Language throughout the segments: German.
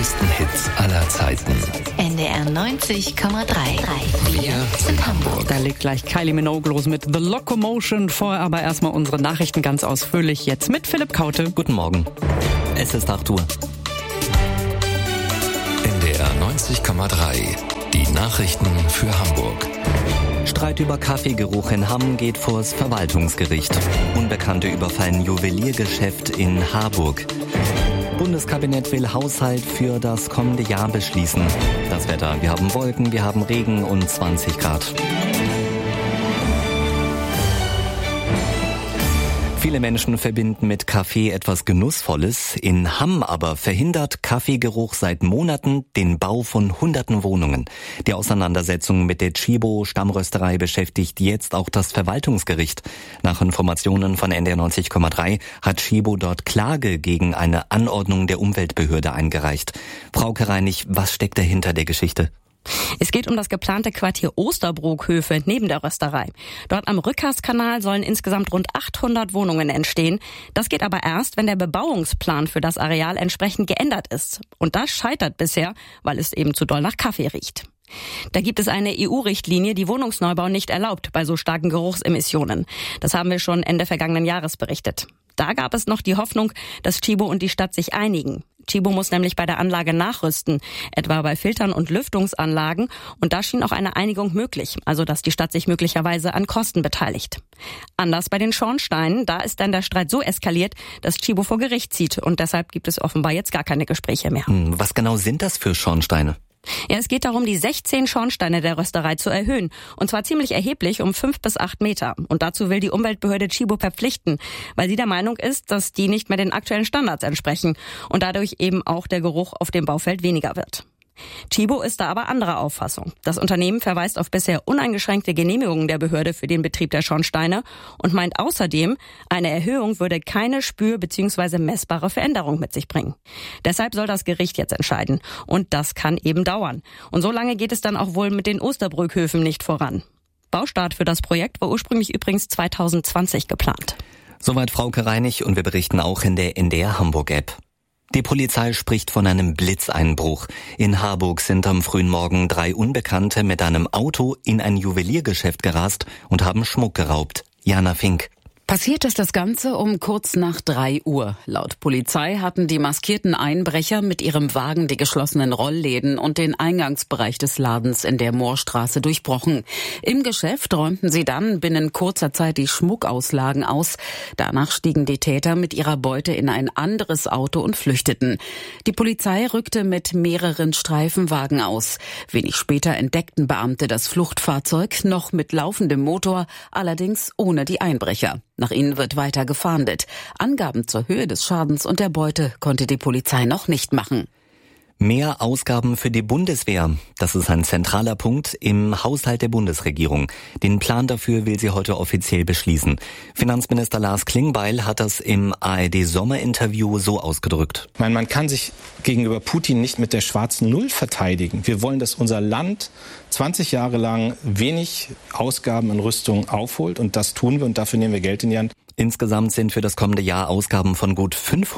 größten Hits aller Zeiten. NDR 90,3. Wir sind Hamburg. Da legt gleich Kylie Minogue los mit The Locomotion. Vorher aber erstmal unsere Nachrichten ganz ausführlich. Jetzt mit Philipp Kaute. Guten Morgen. Es ist 8 Uhr. NDR 90,3. Die Nachrichten für Hamburg. Streit über Kaffeegeruch in Hamm geht vors Verwaltungsgericht. Unbekannte überfallen Juweliergeschäft in Harburg. Bundeskabinett will Haushalt für das kommende Jahr beschließen. Das Wetter: wir haben Wolken, wir haben Regen und 20 Grad. Viele Menschen verbinden mit Kaffee etwas Genussvolles. In Hamm aber verhindert Kaffeegeruch seit Monaten den Bau von hunderten Wohnungen. Die Auseinandersetzung mit der Tchibo-Stammrösterei beschäftigt jetzt auch das Verwaltungsgericht. Nach Informationen von NDR 90,3 hat Tchibo dort Klage gegen eine Anordnung der Umweltbehörde eingereicht. Frauke Reinig, was steckt dahinter der Geschichte? Es geht um das geplante Quartier Osterbrook-Höfe neben der Rösterei. Dort am Rückerskanal sollen insgesamt rund 800 Wohnungen entstehen. Das geht aber erst, wenn der Bebauungsplan für das Areal entsprechend geändert ist. Und das scheitert bisher, weil es eben zu doll nach Kaffee riecht. Da gibt es eine EU-Richtlinie, die Wohnungsneubau nicht erlaubt bei so starken Geruchsemissionen. Das haben wir schon Ende vergangenen Jahres berichtet. Da gab es noch die Hoffnung, dass Tchibo und die Stadt sich einigen. Tchibo muss nämlich bei der Anlage nachrüsten, etwa bei Filtern und Lüftungsanlagen. Und da schien auch eine Einigung möglich, also dass die Stadt sich möglicherweise an Kosten beteiligt. Anders bei den Schornsteinen, da ist dann der Streit so eskaliert, dass Tchibo vor Gericht zieht. Und deshalb gibt es offenbar jetzt gar keine Gespräche mehr. Was genau sind das für Schornsteine? Ja, es geht darum, die 16 Schornsteine der Rösterei zu erhöhen. Und zwar ziemlich erheblich, um 5 bis 8 Meter. Und dazu will die Umweltbehörde Tchibo verpflichten, weil sie der Meinung ist, dass die nicht mehr den aktuellen Standards entsprechen und dadurch eben auch der Geruch auf dem Baufeld weniger wird. Tchibo ist da aber anderer Auffassung. Das Unternehmen verweist auf bisher uneingeschränkte Genehmigungen der Behörde für den Betrieb der Schornsteine und meint außerdem, eine Erhöhung würde keine spür- bzw. messbare Veränderung mit sich bringen. Deshalb soll das Gericht jetzt entscheiden. Und das kann eben dauern. Und so lange geht es dann auch wohl mit den Osterbrook-Höfen nicht voran. Baustart für das Projekt war ursprünglich übrigens 2020 geplant. Soweit Frauke Reinig, und wir berichten auch in der NDR Hamburg-App. Die Polizei spricht von einem Blitzeinbruch. In Harburg sind am frühen Morgen 3 Unbekannte mit einem Auto in ein Juweliergeschäft gerast und haben Schmuck geraubt. Jana Fink. Passiert ist das Ganze um kurz nach 3 Uhr. Laut Polizei hatten die maskierten Einbrecher mit ihrem Wagen die geschlossenen Rollläden und den Eingangsbereich des Ladens in der Moorstraße durchbrochen. Im Geschäft räumten sie dann binnen kurzer Zeit die Schmuckauslagen aus. Danach stiegen die Täter mit ihrer Beute in ein anderes Auto und flüchteten. Die Polizei rückte mit mehreren Streifenwagen aus. Wenig später entdeckten Beamte das Fluchtfahrzeug, noch mit laufendem Motor, allerdings ohne die Einbrecher. Nach ihnen wird weiter gefahndet. Angaben zur Höhe des Schadens und der Beute konnte die Polizei noch nicht machen. Mehr Ausgaben für die Bundeswehr. Das ist ein zentraler Punkt im Haushalt der Bundesregierung. Den Plan dafür will sie heute offiziell beschließen. Finanzminister Lars Klingbeil hat das im ARD-Sommerinterview so ausgedrückt. Man kann sich gegenüber Putin nicht mit der schwarzen Null verteidigen. Wir wollen, dass unser Land 20 Jahre lang wenig Ausgaben in Rüstung aufholt. Und das tun wir, und dafür nehmen wir Geld in die Hand. Insgesamt sind für das kommende Jahr Ausgaben von gut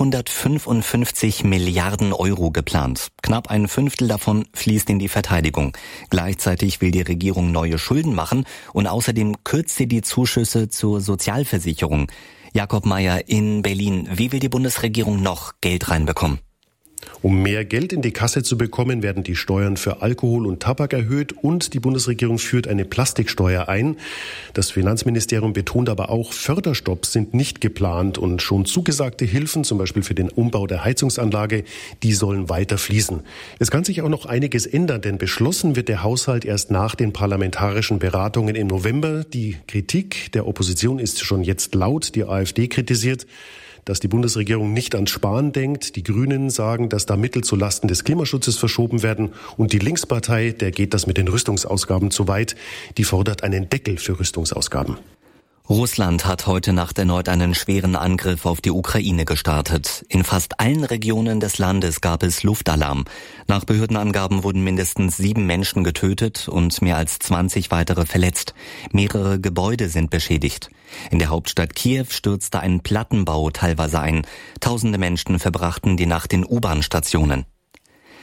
555 Milliarden Euro geplant. Knapp ein Fünftel davon fließt in die Verteidigung. Gleichzeitig will die Regierung neue Schulden machen und außerdem kürzt sie die Zuschüsse zur Sozialversicherung. Jakob Mayer in Berlin. Wie will die Bundesregierung noch Geld reinbekommen? Um mehr Geld in die Kasse zu bekommen, werden die Steuern für Alkohol und Tabak erhöht und die Bundesregierung führt eine Plastiksteuer ein. Das Finanzministerium betont aber auch, Förderstopps sind nicht geplant und schon zugesagte Hilfen, zum Beispiel für den Umbau der Heizungsanlage, die sollen weiter fließen. Es kann sich auch noch einiges ändern, denn beschlossen wird der Haushalt erst nach den parlamentarischen Beratungen im November. Die Kritik der Opposition ist schon jetzt laut. Die AfD kritisiert, dass die Bundesregierung nicht ans Sparen denkt. Die Grünen sagen, dass da Mittel zulasten des Klimaschutzes verschoben werden. Und die Linkspartei, der geht das mit den Rüstungsausgaben zu weit. Die fordert einen Deckel für Rüstungsausgaben. Russland hat heute Nacht erneut einen schweren Angriff auf die Ukraine gestartet. In fast allen Regionen des Landes gab es Luftalarm. Nach Behördenangaben wurden mindestens 7 Menschen getötet und mehr als 20 weitere verletzt. Mehrere Gebäude sind beschädigt. In der Hauptstadt Kiew stürzte ein Plattenbau teilweise ein. Tausende Menschen verbrachten die Nacht in U-Bahn-Stationen.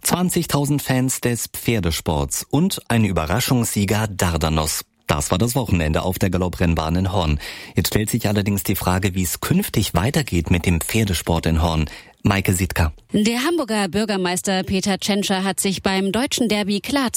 20.000 Fans des Pferdesports und ein Überraschungssieger Dardanos. Das war das Wochenende auf der Galopprennbahn in Horn. Jetzt stellt sich allerdings die Frage, wie es künftig weitergeht mit dem Pferdesport in Horn. Maike Sitka. Der Hamburger Bürgermeister Peter Tschentscher hat sich beim Deutschen Derby klar